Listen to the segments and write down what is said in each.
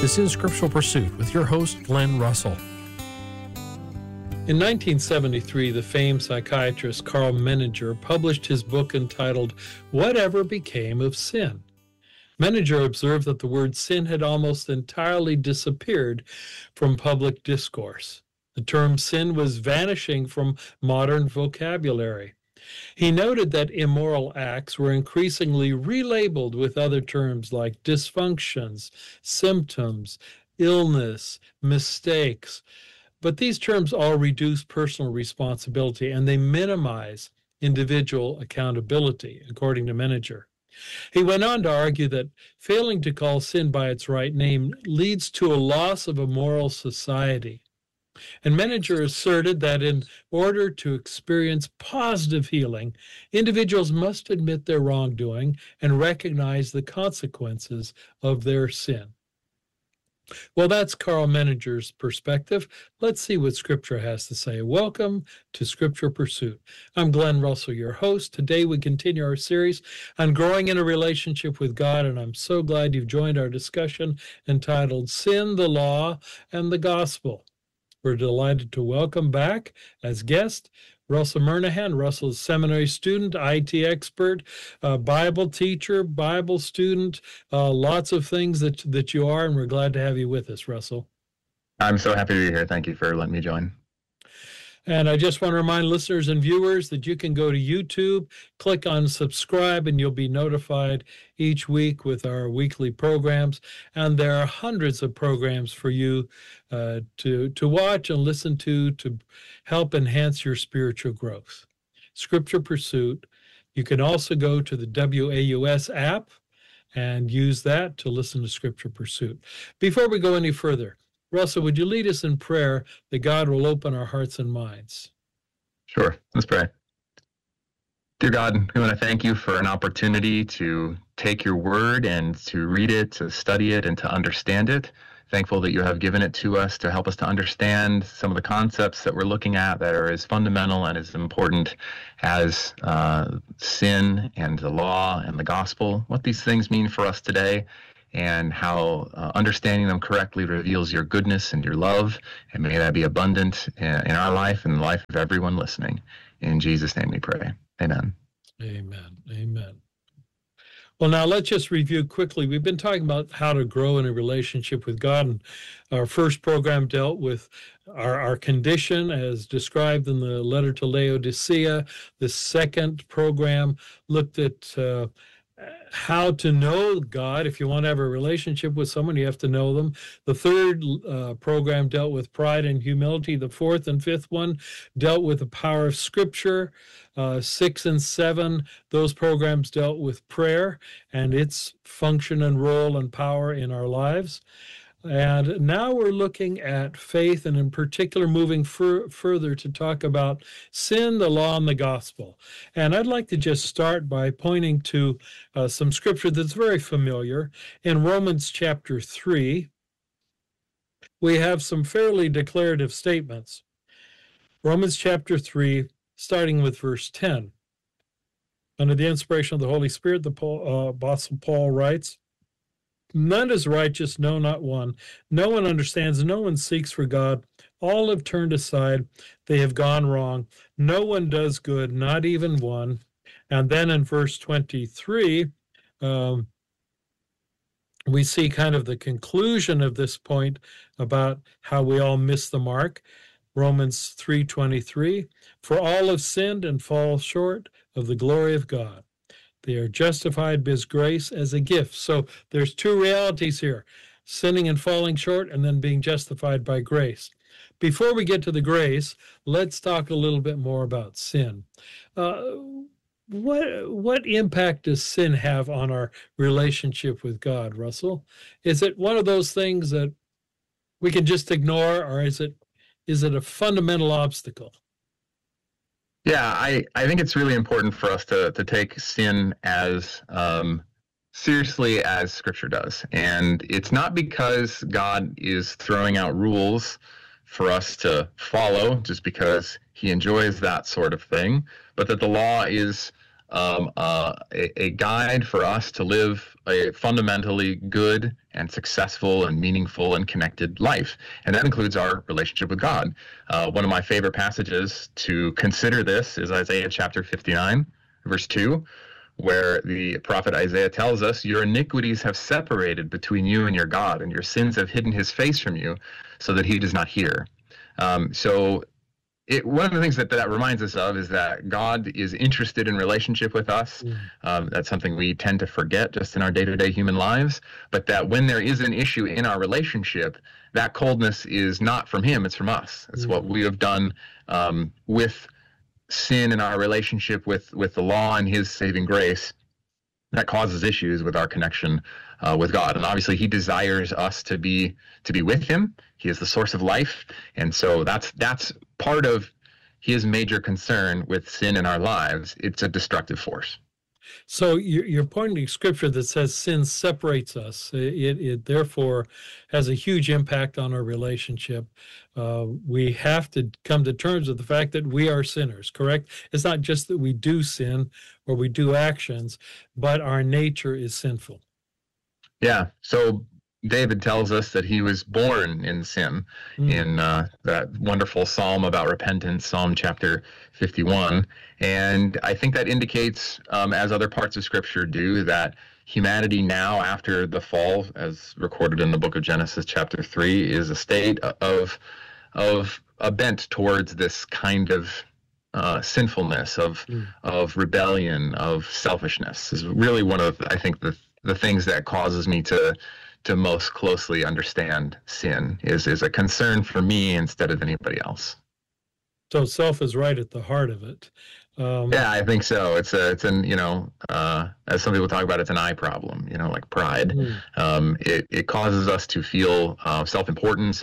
is In Scriptural Pursuit with your host, Glenn Russell. In 1973, the famed psychiatrist Carl Menninger published his book entitled Whatever Became of Sin? Menninger observed that the word sin had almost entirely disappeared from public discourse. The term sin was vanishing from modern vocabulary. He noted that immoral acts were increasingly relabeled with other terms like dysfunctions, symptoms, illness, mistakes. But these terms all reduce personal responsibility and they minimize individual accountability, according to Menninger. He went on to argue that failing to call sin by its right name leads to a loss of a moral society. And Menninger asserted that in order to experience positive healing, individuals must admit their wrongdoing and recognize the consequences of their sin. Well, that's Carl Menninger's perspective. Let's see what Scripture has to say. Welcome to Scripture Pursuit. I'm Glenn Russell, your host. Today we continue our series on growing in a relationship with God, and I'm so glad you've joined our discussion entitled Sin, the Law, and the Gospel. We're delighted to welcome back as guest Russell Murnaghan. Russell's seminary student, IT expert, Bible teacher, Bible student, lots of things that you are, and we're glad to have you with us, Russell. I'm so happy to be here. Thank you for letting me join. And I just want to remind listeners and viewers that you can go to YouTube, click on subscribe, and you'll be notified each week with our weekly programs. And there are hundreds of programs for you to watch and listen to help enhance your spiritual growth. Scripture Pursuit. You can also go to the WAUS app and use that to listen to Scripture Pursuit. Before we go any further, Russell, would you lead us in prayer that God will open our hearts and minds? Sure. Let's pray. Dear God, we want to thank you for an opportunity to take your word and to read it, to study it, and to understand it. Thankful that you have given it to us to help us to understand some of the concepts that we're looking at that are as fundamental and as important as sin and the law and the gospel, what these things mean for us today, and how understanding them correctly reveals your goodness and your love, and may that be abundant in our life and the life of everyone listening. In Jesus' name we pray. Amen. Amen. Amen. Well, now let's just review quickly. We've been talking about how to grow in a relationship with God, and our first program dealt with our condition as described in the letter to Laodicea. The second program looked at how to know God. If you want to have a relationship with someone, you have to know them. The third program dealt with pride and humility. The fourth and fifth one dealt with the power of Scripture. 6 and 7, those programs dealt with prayer and its function and role and power in our lives. And now we're looking at faith, and in particular moving further to talk about sin, the law, and the gospel. And I'd like to just start by pointing to some scripture that's very familiar. In Romans chapter 3, we have some fairly declarative statements. Romans chapter 3, starting with verse 10. Under the inspiration of the Holy Spirit, the Apostle Paul writes, "None is righteous, no, not one. No one understands, no one seeks for God. All have turned aside, they have gone wrong. No one does good, not even one." And then in verse 23, we see kind of the conclusion of this point about how we all miss the mark. Romans 3:23, "For all have sinned and fall short of the glory of God. They are justified by His grace as a gift." So there's two realities here, sinning and falling short, and then being justified by grace. Before we get to the grace, let's talk a little bit more about sin. What impact does sin have on our relationship with God, Russell? Is it one of those things that we can just ignore, or is it a fundamental obstacle? Yeah, I think it's really important for us to take sin as seriously as Scripture does. And it's not because God is throwing out rules for us to follow just because He enjoys that sort of thing, but that the law is a guide for us to live a fundamentally good and successful and meaningful and connected life. And that includes our relationship with God. One of my favorite passages to consider this is Isaiah chapter 59, verse 2, where the prophet Isaiah tells us, your iniquities have separated between you and your God, and your sins have hidden his face from you so that he does not hear. One of the things that reminds us of is that God is interested in relationship with us. That's something we tend to forget just in our day-to-day human lives, but that when there is an issue in our relationship, that coldness is not from him, it's from us. It's what we have done with sin in our relationship with the law and his saving grace that causes issues with our connection with God. And obviously he desires us to be with him. He is the source of life. And so that's part of his major concern with sin in our lives. It's a destructive force. So you're pointing to scripture that says sin separates us. It therefore has a huge impact on our relationship. We have to come to terms with the fact that we are sinners, correct? It's not just that we do sin or we do actions, but our nature is sinful. Yeah. So David tells us that he was born in sin in that wonderful psalm about repentance, Psalm chapter 51. And I think that indicates, as other parts of Scripture do, that humanity now, after the fall, as recorded in the book of Genesis chapter 3, is a state of a bent towards this kind of sinfulness, of rebellion, of selfishness. Is really one of, I think, the things that causes me to most closely understand sin is a concern for me instead of anybody else. So self is right at the heart of it. Yeah, I think so. It's an as some people talk about, it's an eye problem, like pride. It causes us to feel self-important,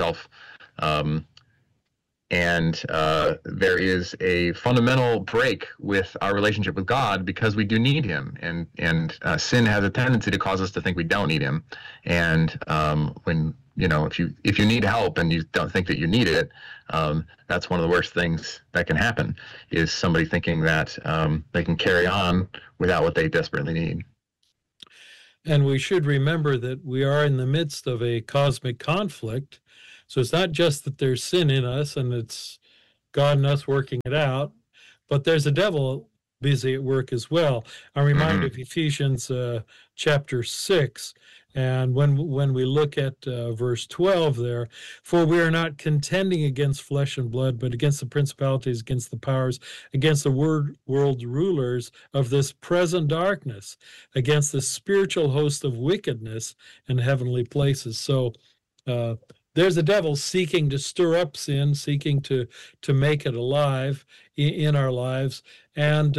and there is a fundamental break with our relationship with God because we do need him, and sin has a tendency to cause us to think we don't need him. And when if you need help and you don't think that you need it, that's one of the worst things that can happen, is somebody thinking that they can carry on without what they desperately need. And we should remember that we are in the midst of a cosmic conflict. So it's not just that there's sin in us and it's God and us working it out, but there's a devil busy at work as well. I'm reminded of Ephesians chapter 6, and when we look at verse 12 there, for we are not contending against flesh and blood, but against the principalities, against the powers, against the world rulers of this present darkness, against the spiritual host of wickedness in heavenly places. So there's a devil seeking to stir up sin, seeking to make it alive in our lives. And,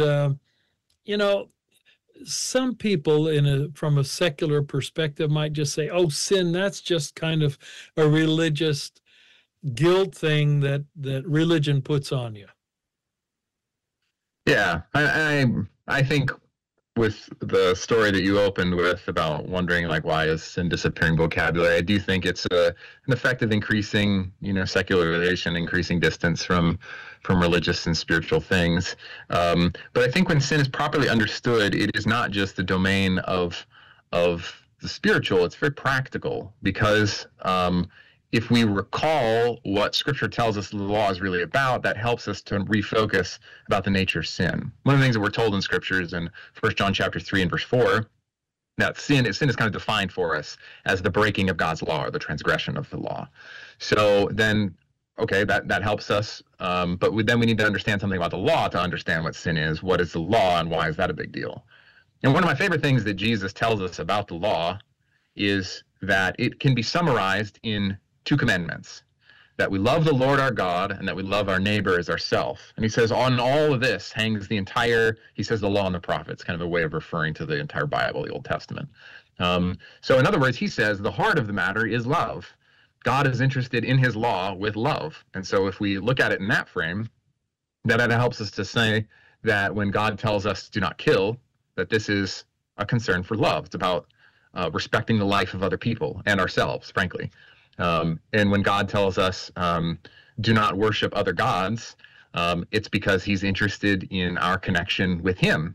some people from a secular perspective might just say, oh, sin, that's just kind of a religious guilt thing that religion puts on you. Yeah, I think with the story that you opened with about wondering why is sin disappearing vocabulary, I do think it's an effect of increasing secularization, increasing distance from religious and spiritual things. But I think when sin is properly understood, it is not just the domain of the spiritual, it's very practical, because if we recall what Scripture tells us the law is really about, that helps us to refocus about the nature of sin. One of the things that we're told in Scripture is in 1 John chapter 3 and verse 4, that sin is kind of defined for us as the breaking of God's law, or the transgression of the law. So then, okay, that helps us, but then we need to understand something about the law to understand what sin is. What is the law, and why is that a big deal? And one of my favorite things that Jesus tells us about the law is that it can be summarized in 2 commandments, that we love the Lord our God and that we love our neighbor as ourselves. And he says on all of this hangs the law and the prophets, kind of a way of referring to the entire Bible, the Old Testament. So in other words, he says the heart of the matter is love. God is interested in his law with love. And so if we look at it in that frame, that helps us to say that when God tells us do not kill, that this is a concern for love. It's about respecting the life of other people and ourselves, frankly. And when God tells us do not worship other gods, it's because he's interested in our connection with him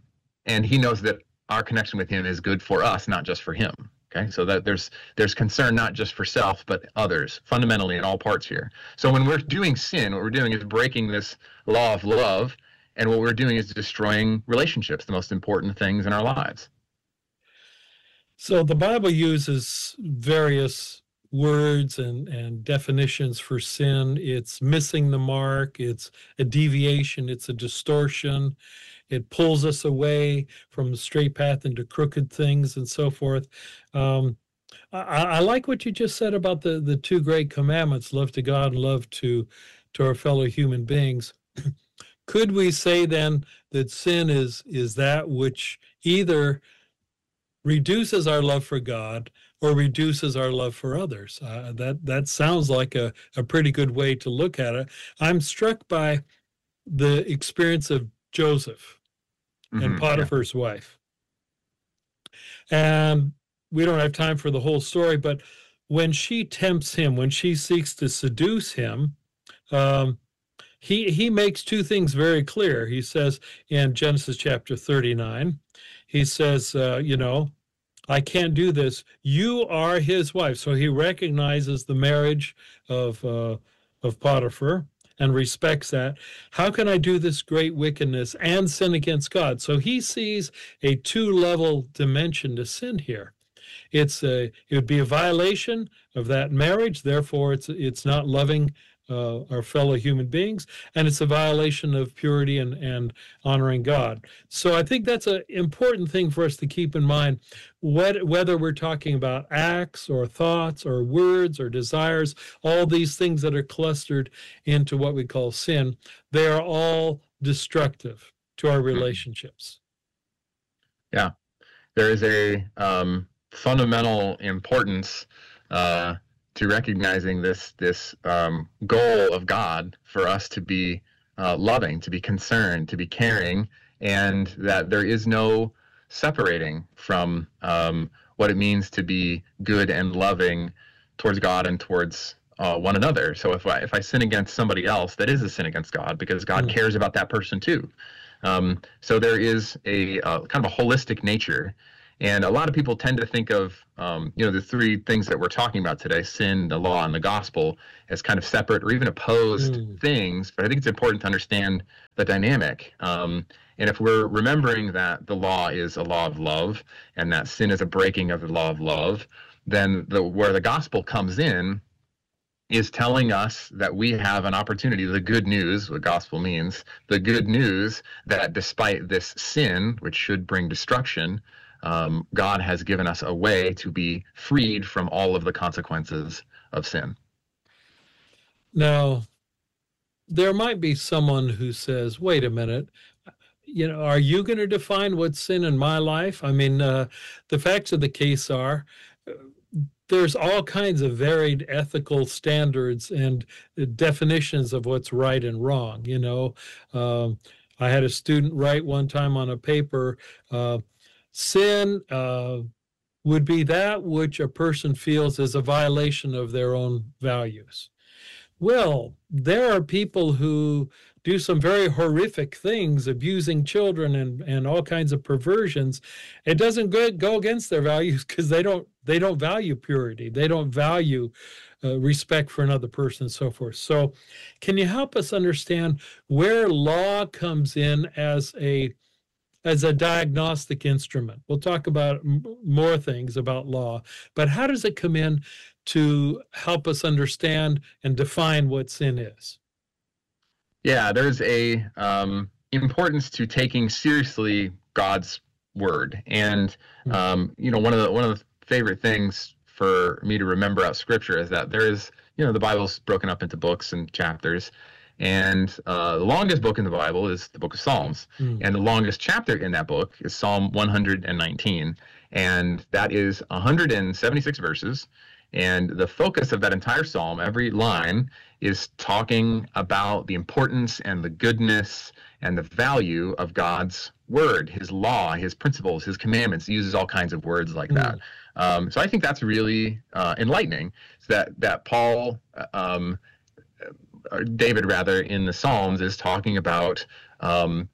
and he knows that our connection with him is good for us, not just for him. Okay, so that there's concern not just for self, but others, fundamentally in all parts here. So when we're doing sin, what we're doing is breaking this law of love, and what we're doing is destroying relationships, the most important things in our lives. So the Bible uses various words and definitions for sin. It's missing the mark, it's a deviation, it's a distortion. It pulls us away from the straight path into crooked things and so forth. I like what you just said about the two great commandments, love to God and love to our fellow human beings. Could we say then that sin is that which either reduces our love for God or reduces our love for others? That sounds like a pretty good way to look at it. I'm struck by the experience of Joseph and Potiphar's wife. And we don't have time for the whole story, but when she tempts him, when she seeks to seduce him, he makes two things very clear. He says in Genesis chapter 39, he says, I can't do this. You are his wife. So he recognizes the marriage of Potiphar and respects that. How can I do this great wickedness and sin against God? So he sees a two-level dimension to sin here. It would be a violation of that marriage. Therefore, it's not loving our fellow human beings, and it's a violation of purity and honoring God. So I think that's an important thing for us to keep in mind, whether we're talking about acts or thoughts or words or desires, all these things that are clustered into what we call sin, they are all destructive to our relationships. Yeah, there is a fundamental importance to recognizing this goal of God for us to be loving, to be concerned, to be caring, and that there is no separating from what it means to be good and loving towards God and towards one another. So if I sin against somebody else, that is a sin against God, because God cares about that person too. So there is a kind of a holistic nature. And a lot of people tend to think of, the three things that we're talking about today, sin, the law, and the gospel, as kind of separate or even opposed things. But I think it's important to understand the dynamic. And if we're remembering that the law is a law of love and that sin is a breaking of the law of love, then where the gospel comes in is telling us that we have an opportunity, the good news, what gospel means, the good news that despite this sin, which should bring destruction, God has given us a way to be freed from all of the consequences of sin. Now, there might be someone who says, wait a minute, are you going to define what's sin in my life? I mean, the facts of the case are there's all kinds of varied ethical standards and definitions of what's right and wrong. I had a student write one time on a paper, sin would be that which a person feels is a violation of their own values. Well, there are people who do some very horrific things, abusing children and all kinds of perversions. It doesn't go against their values because they don't value purity. They don't value respect for another person and so forth. So can you help us understand where law comes in as a diagnostic instrument? We'll talk about more things about law, but how does it come in to help us understand and define what sin is? Yeah, there's a importance to taking seriously God's word, and one of the favorite things for me to remember out Scripture is that there is, the Bible's broken up into books and chapters. And the longest book in the Bible is the book of Psalms. And the longest chapter in that book is Psalm 119. And that is 176 verses. And the focus of that entire psalm, every line, is talking about the importance and the goodness and the value of God's word, his law, his principles, his commandments. He uses all kinds of words like that. So I think that's really enlightening, that Paul... David, rather, in the Psalms is talking about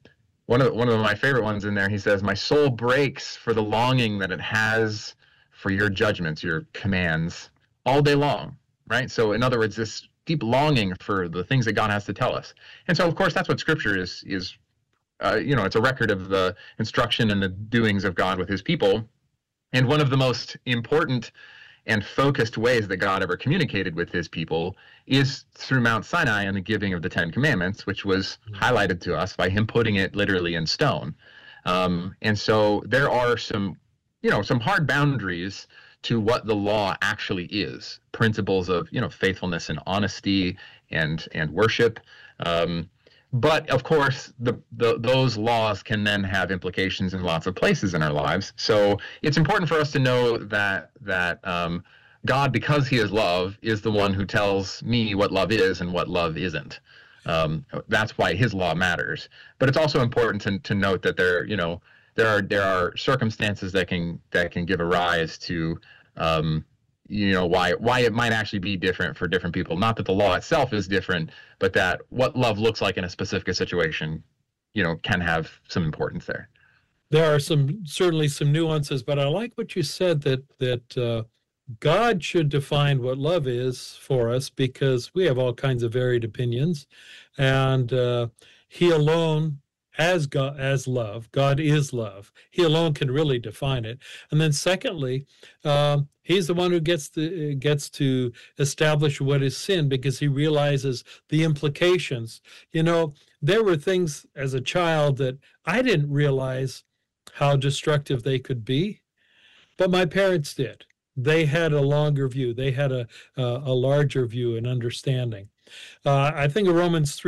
one of my favorite ones in there, he says, "My soul breaks for the longing that it has for your judgments, your commands, all day long." Right? So in other words, this deep longing for the things that God has to tell us. And so, of course, that's what Scripture is. It's a record of the instruction and the doings of God with his people. And one of the most important and focused ways that God ever communicated with his people is through Mount Sinai and the giving of the Ten Commandments, which was highlighted to us by him putting it literally in stone. And so there are some hard boundaries to what the law actually is, principles of, faithfulness and honesty and worship. But of course, those laws can then have implications in lots of places in our lives. So it's important for us to know that God, because he is love, is the one who tells me what love is and what love isn't. That's why his law matters. But it's also important to note that there are circumstances that can give a rise to why it might actually be different for different people. Not that the law itself is different, but that what love looks like in a specific situation, can have some importance there. There are certainly some nuances, but I like what you said that God should define what love is for us, because we have all kinds of varied opinions, and he alone, as God, as love, God is love. He alone can really define it. And then secondly, he's the one who gets to establish what is sin, because he realizes the implications. There were things as a child that I didn't realize how destructive they could be, but my parents did. They had a longer view. They had a larger view and understanding. I think of Romans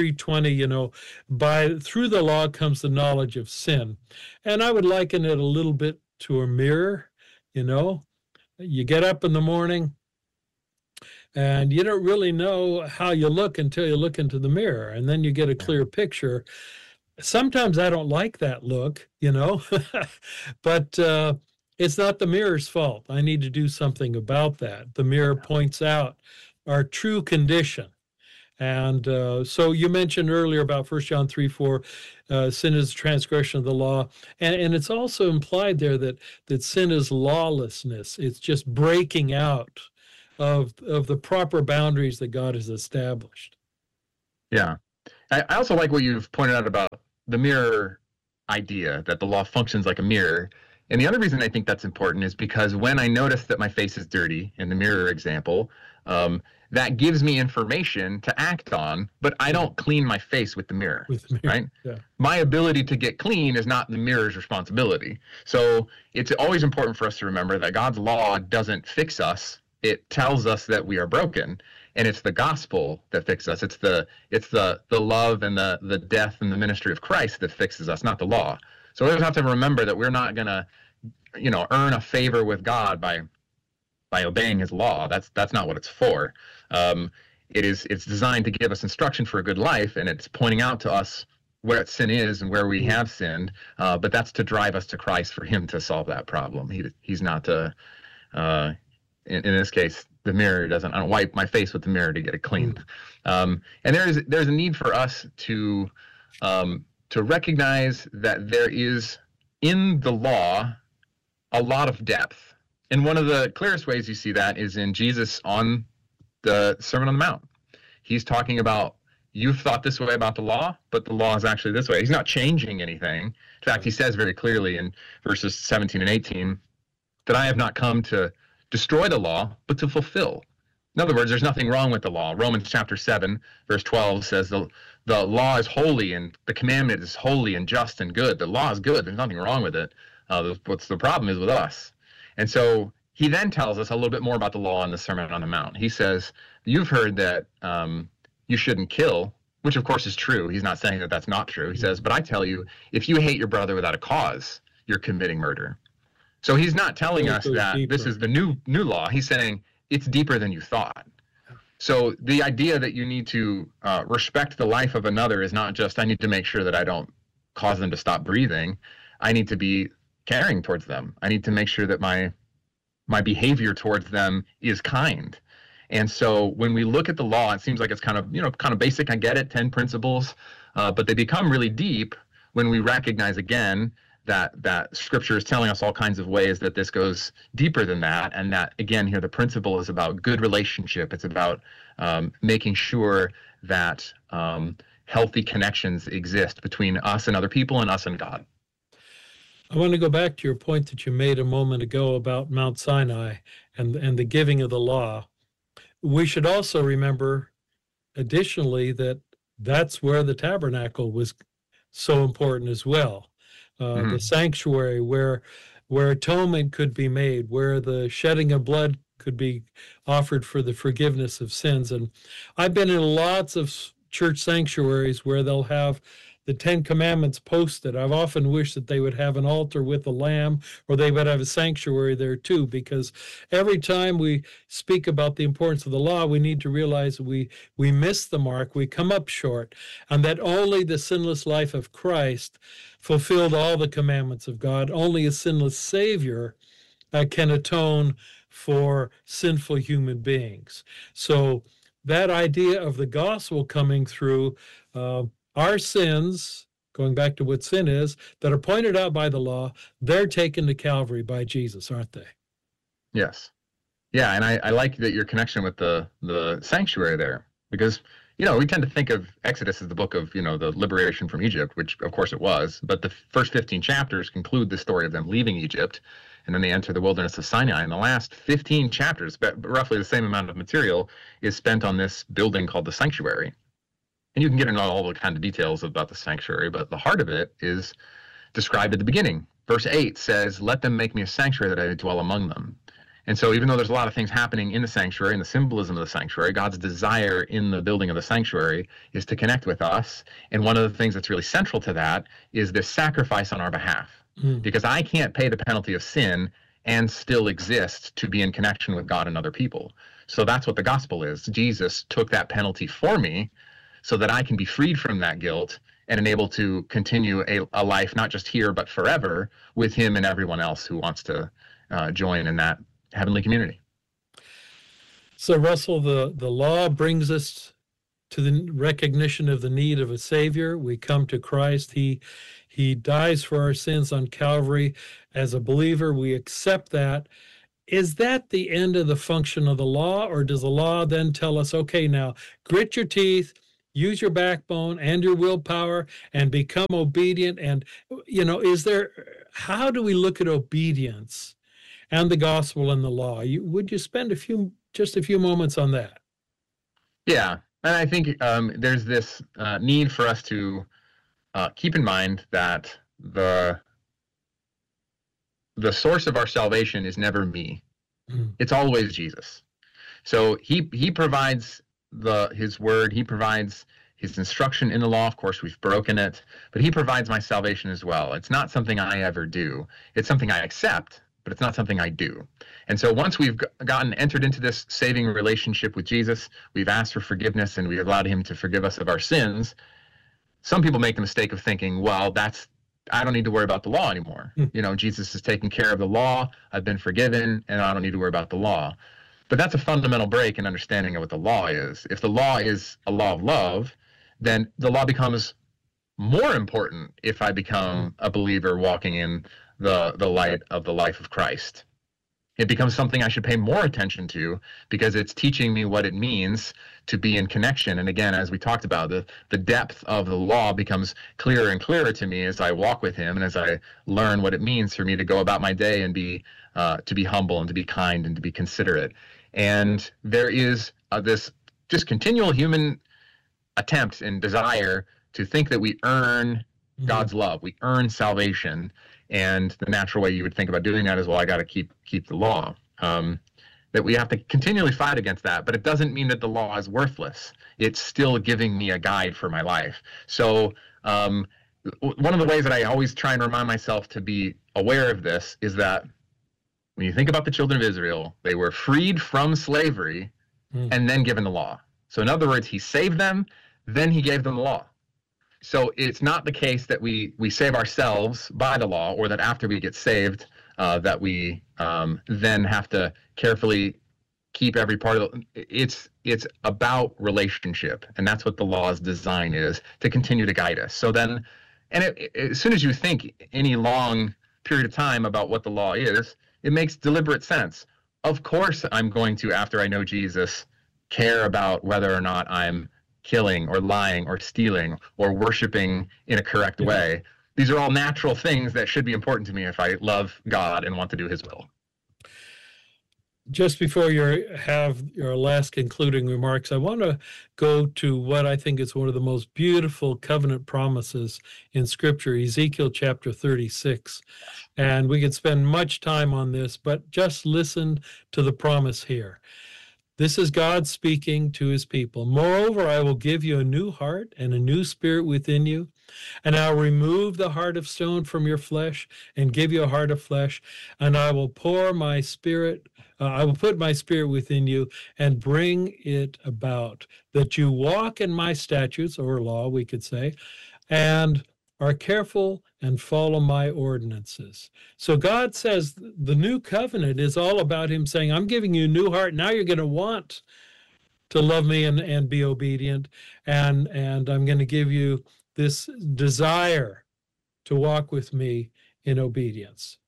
3:20, through the law comes the knowledge of sin. And I would liken it a little bit to a mirror. You get up in the morning and you don't really know how you look until you look into the mirror, and then you get a clear picture. Sometimes I don't like that look, but it's not the mirror's fault. I need to do something about that. The mirror points out our true condition. And so you mentioned earlier about 1 John 3:4, sin is transgression of the law. And it's also implied there that sin is lawlessness. It's just breaking out of the proper boundaries that God has established. Yeah. I also like what you've pointed out about the mirror idea, that the law functions like a mirror. And the other reason I think that's important is because when I notice that my face is dirty, in the mirror example, that gives me information to act on, but I don't clean my face with the mirror, right? Yeah. My ability to get clean is not the mirror's responsibility. So it's always important for us to remember that God's law doesn't fix us. It tells us that we are broken, and it's the gospel that fixes us. It's the love and the death and the ministry of Christ that fixes us, not the law. So we always have to remember that we're not going to, earn a favor with God by obeying his law. That's not what it's for. It's designed to give us instruction for a good life, and it's pointing out to us where sin is and where we have sinned. But that's to drive us to Christ, for him to solve that problem. He's not in this case, the mirror doesn't. I don't wipe my face with the mirror to get it clean. And there's a need for us to recognize that there is in the law a lot of depth. And one of the clearest ways you see that is in Jesus on the Sermon on the Mount. He's talking about, you've thought this way about the law, but the law is actually this way. He's not changing anything. In fact, he says very clearly in verses 17 and 18 that I have not come to destroy the law, but to fulfill. In other words, there's nothing wrong with the law. Romans chapter 7, verse 12 says the law is holy and the commandment is holy and just and good. The law is good. There's nothing wrong with it. What's the problem is with us. And so he then tells us a little bit more about the law in the Sermon on the Mount. He says, you've heard that you shouldn't kill, which of course is true. He's not saying that that's not true. He says, but I tell you, if you hate your brother without a cause, you're committing murder. So he's not telling us that deeper. This is the new law. He's saying it's deeper than you thought. So the idea that you need to respect the life of another is not just, I need to make sure that I don't cause them to stop breathing. I need to be caring towards them. I need to make sure that my behavior towards them is kind. And so when we look at the law, it seems like it's kind of basic. I get it, 10 principles, but they become really deep when we recognize again that Scripture is telling us all kinds of ways that this goes deeper than that, and that again here the principle is about good relationship. It's about making sure that healthy connections exist between us and other people and us and God. I want to go back to your point that you made a moment ago about Mount Sinai and the giving of the law. We should also remember, additionally, that that's where the tabernacle was so important as well. The sanctuary where atonement could be made, where the shedding of blood could be offered for the forgiveness of sins. And I've been in lots of church sanctuaries where they'll have the Ten Commandments posted. I've often wished that they would have an altar with a lamb, or they would have a sanctuary there too, because every time we speak about the importance of the law, we need to realize we miss the mark, we come up short, and that only the sinless life of Christ fulfilled all the commandments of God. Only a sinless Savior can atone for sinful human beings. So that idea of the gospel coming through our sins, going back to what sin is, that are pointed out by the law, they're taken to Calvary by Jesus, aren't they? Yes. Yeah, and I like that your connection with the sanctuary there, because, we tend to think of Exodus as the book of, the liberation from Egypt, which of course it was, but the first 15 chapters conclude the story of them leaving Egypt, and then they enter the wilderness of Sinai. And the last 15 chapters, but roughly the same amount of material, is spent on this building called the sanctuary. And you can get into all the kind of details about the sanctuary, but the heart of it is described at the beginning. Verse 8 says, "Let them make me a sanctuary that I may dwell among them." And so even though there's a lot of things happening in the sanctuary and the symbolism of the sanctuary, God's desire in the building of the sanctuary is to connect with us. And one of the things that's really central to that is this sacrifice on our behalf. Because I can't pay the penalty of sin and still exist to be in connection with God and other people. So that's what the gospel is. Jesus took that penalty for me so that I can be freed from that guilt and enabled to continue a life not just here but forever with him and everyone else who wants to join in that heavenly community. So Russell, the law brings us to the recognition of the need of a Savior. We come to Christ. He dies for our sins on Calvary. As a believer, we accept that. Is that the end of the function of the law, or does the law then tell us, okay, now grit your teeth, use your backbone and your willpower and become obedient? And, how do we look at obedience and the gospel and the law? Would you spend just a few moments on that? Yeah, and I think there's this need for us to keep in mind that the source of our salvation is never me. It's always Jesus. So he provides his word, he provides his instruction in the law. Of course, we've broken it, but he provides my salvation as well. It's not something I ever do. It's something I accept, but it's not something I do. And so once we've entered into this saving relationship with Jesus, we've asked for forgiveness and we've allowed him to forgive us of our sins. Some people make the mistake of thinking, well, I don't need to worry about the law anymore. Jesus has taken care of the law. I've been forgiven, and I don't need to worry about the law. But that's a fundamental break in understanding of what the law is. If the law is a law of love, then the law becomes more important if I become a believer walking in the light of the life of Christ. It becomes something I should pay more attention to because it's teaching me what it means to be in connection. And again, as we talked about, the depth of the law becomes clearer and clearer to me as I walk with him and as I learn what it means for me to go about my day and to be humble and to be kind and to be considerate. And there is this just continual human attempt and desire to think that we earn God's love, we earn salvation. And the natural way you would think about doing that is, well, I got to keep the law. That we have to continually fight against that, but it doesn't mean that the law is worthless. It's still giving me a guide for my life. So one of the ways that I always try and remind myself to be aware of this is that when you think about the children of Israel, they were freed from slavery and then given the law. So in other words, he saved them, then he gave them the law. So it's not the case that we save ourselves by the law, or that after we get saved, that we then have to carefully keep every part of it. It's about relationship, and that's what the law's design is, to continue to guide us. So then And as soon as you think any long period of time about what the law is, it makes deliberate sense. Of course, I'm going to, after I know Jesus, care about whether or not I'm killing or lying or stealing or worshiping in a correct way. These are all natural things that should be important to me if I love God and want to do his will. Just before you have your last concluding remarks, I want to go to what I think is one of the most beautiful covenant promises in Scripture, Ezekiel chapter 36. And we could spend much time on this, but just listen to the promise here. This is God speaking to his people. Moreover, I will give you a new heart and a new spirit within you, and I'll remove the heart of stone from your flesh and give you a heart of flesh, and I will pour my spirit, I will put my spirit within you and bring it about that you walk in my statutes, or law, we could say, and are careful and follow my ordinances. So God says the new covenant is all about him saying, I'm giving you a new heart. Now you're going to want to love me and be obedient. And I'm going to give you this desire to walk with me in obedience.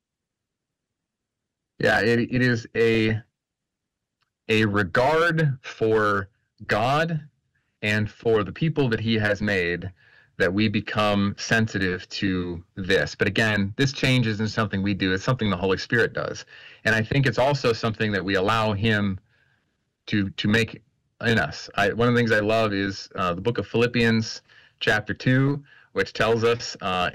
Yeah, it is a regard for God and for the people that he has made that we become sensitive to this. But again, this change isn't something we do. It's something the Holy Spirit does. And I think it's also something that we allow him to make in us. One of the things I love is the book of Philippians chapter 2, which tells us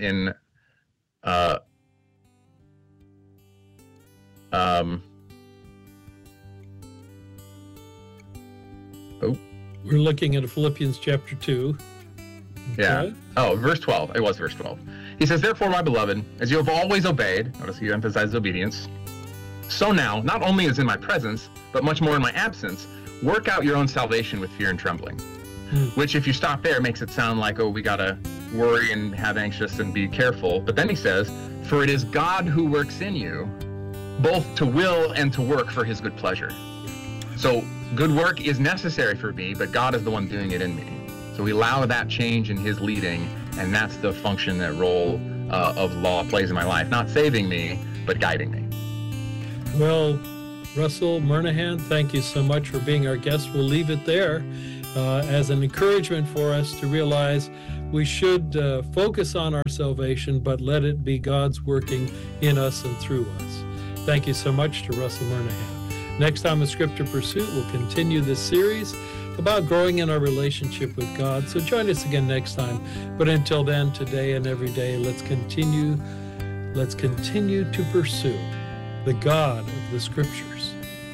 we're looking at Philippians chapter 2. Yeah. Oh, verse 12. It was verse 12. He says, therefore, my beloved, as you have always obeyed, notice he emphasizes obedience, so now, not only as in my presence, but much more in my absence, work out your own salvation with fear and trembling. Which, if you stop there, makes it sound like, oh, we got to worry and have anxious and be careful. But then he says, for it is God who works in you, both to will and to work for his good pleasure. So good work is necessary for me, but God is the one doing it in me. So we allow that change in his leading, and that's the function, that role of law plays in my life. Not saving me, but guiding me. Well, Russell Murnaghan, thank you so much for being our guest. We'll leave it there as an encouragement for us to realize we should focus on our salvation, but let it be God's working in us and through us. Thank you so much to Russell Murnaghan. Next time on Scripture Pursuit, we'll continue this series about growing in our relationship with God. So join us again next time. But until then, today and every day, let's continue to pursue the God of the Scriptures.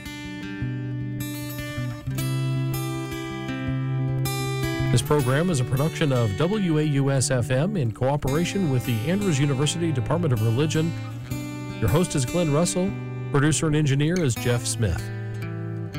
This program is a production of WAUS-FM in cooperation with the Andrews University Department of Religion. Your host is Glenn Russell. Producer and engineer is Jeff Smith.